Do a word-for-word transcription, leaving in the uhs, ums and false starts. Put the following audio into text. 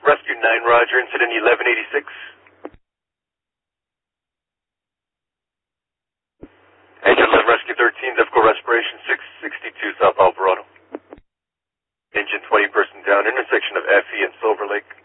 Rescue nine, Roger, incident eleven eighty-six. Agent eleven, Rescue thirteen, difficult respiration, six sixty-two South Alvarado. Engine twenty, person down, intersection of F E and Silver Lake.